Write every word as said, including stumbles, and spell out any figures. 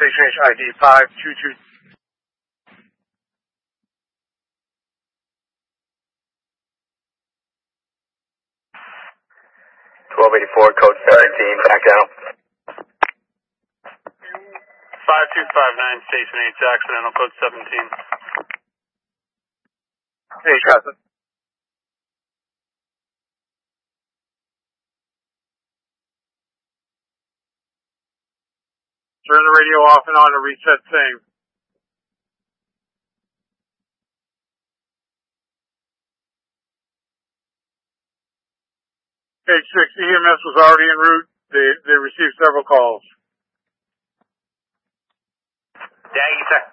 station H I D five two two. twelve eighty-four, code seventeen, back down. five two five nine, station H, accidental, code seventeen. Hey, Captain. Turn the radio off and on to reset same. Page six, E M S was already en route. They, they received several calls. Yeah, you sir.